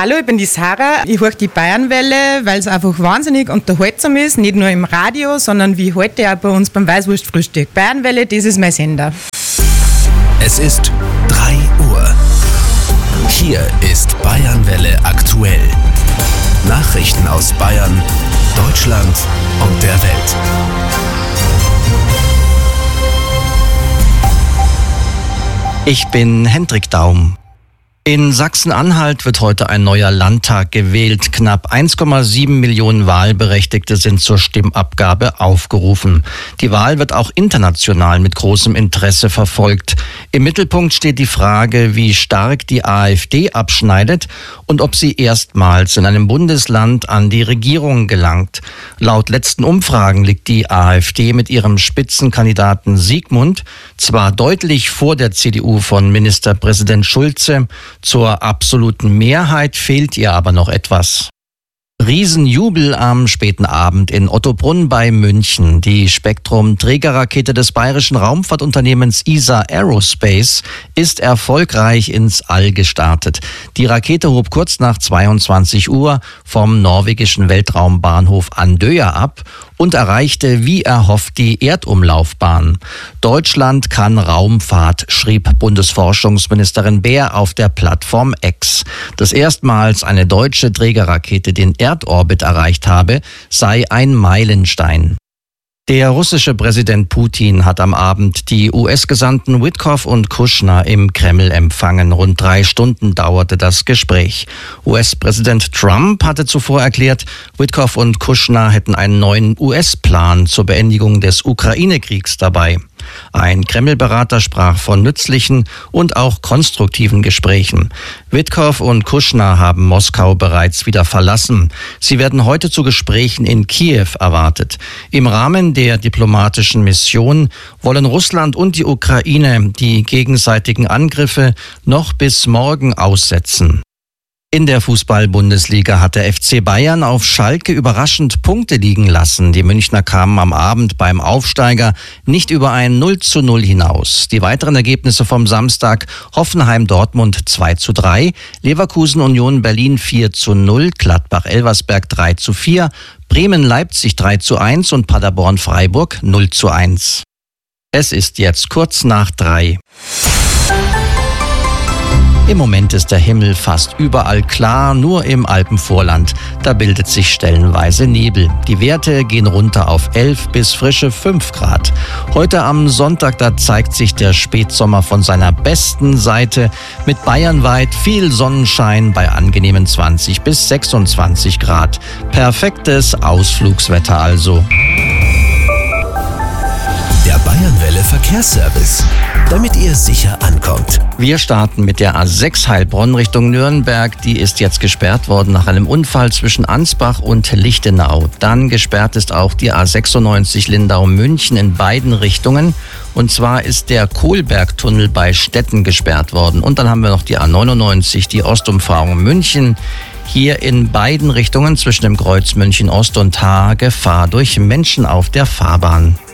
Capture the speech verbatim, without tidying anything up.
Hallo, ich bin die Sarah. Ich höre die Bayernwelle, weil es einfach wahnsinnig unterhaltsam ist. Nicht nur im Radio, sondern wie heute auch bei uns beim Weißwurstfrühstück. Bayernwelle, das ist mein Sender. Es ist drei Uhr. Hier ist Bayernwelle aktuell. Nachrichten aus Bayern, Deutschland und der Welt. Ich bin Hendrik Daum. In Sachsen-Anhalt wird heute ein neuer Landtag gewählt. Knapp eins Komma sieben Millionen Wahlberechtigte sind zur Stimmabgabe aufgerufen. Die Wahl wird auch international mit großem Interesse verfolgt. Im Mittelpunkt steht die Frage, wie stark die AfD abschneidet und ob sie erstmals in einem Bundesland an die Regierung gelangt. Laut letzten Umfragen liegt die AfD mit ihrem Spitzenkandidaten Siegmund zwar deutlich vor der C D U von Ministerpräsident Schulze, zur absoluten Mehrheit fehlt ihr aber noch etwas. Riesenjubel am späten Abend in Ottobrunn bei München. Die Spektrum-Trägerrakete des bayerischen Raumfahrtunternehmens E S A Aerospace ist erfolgreich ins All gestartet. Die Rakete hob kurz nach zweiundzwanzig Uhr vom norwegischen Weltraumbahnhof Andøya ab und erreichte wie erhofft die Erdumlaufbahn. Deutschland kann Raumfahrt, schrieb Bundesforschungsministerin Baer auf der Plattform X. Dass erstmals eine deutsche Trägerrakete den Erdorbit erreicht habe, sei ein Meilenstein. Der russische Präsident Putin hat am Abend die U S-Gesandten Witkoff und Kushner im Kreml empfangen. Rund drei Stunden dauerte das Gespräch. U S-Präsident Trump hatte zuvor erklärt, Witkoff und Kushner hätten einen neuen U S-Plan zur Beendigung des Ukraine-Kriegs dabei. Ein Kreml-Berater sprach von nützlichen und auch konstruktiven Gesprächen. Witkoff und Kushner haben Moskau bereits wieder verlassen. Sie werden heute zu Gesprächen in Kiew erwartet. Im Rahmen der diplomatischen Mission wollen Russland und die Ukraine die gegenseitigen Angriffe noch bis morgen aussetzen. In der Fußball-Bundesliga hat der F C Bayern auf Schalke überraschend Punkte liegen lassen. Die Münchner kamen am Abend beim Aufsteiger nicht über ein null zu null hinaus. Die weiteren Ergebnisse vom Samstag: Hoffenheim-Dortmund zwei zu drei, Leverkusen-Union Berlin vier zu null, Gladbach-Elversberg drei zu vier, Bremen-Leipzig drei zu eins und Paderborn-Freiburg null zu eins. Es ist jetzt kurz nach drei. Im Moment ist der Himmel fast überall klar, nur im Alpenvorland. Da bildet sich stellenweise Nebel. Die Werte gehen runter auf elf bis frische fünf Grad. Heute am Sonntag, da zeigt sich der Spätsommer von seiner besten Seite mit bayernweit viel Sonnenschein bei angenehmen zwanzig bis sechsundzwanzig Grad. Perfektes Ausflugswetter also. Der Bayernwelle Verkehrsservice, damit ihr sicher ankommt. Wir starten mit der A sechs Heilbronn Richtung Nürnberg. Die ist jetzt gesperrt worden nach einem Unfall zwischen Ansbach und Lichtenau. Dann gesperrt ist auch die A sechsundneunzig Lindau-München in beiden Richtungen. Und zwar ist der Kohlbergtunnel bei Stetten gesperrt worden. Und dann haben wir noch die A neunundneunzig, die Ostumfahrung München. Hier in beiden Richtungen zwischen dem Kreuz München Ost und Haar Gefahr durch Menschen auf der Fahrbahn.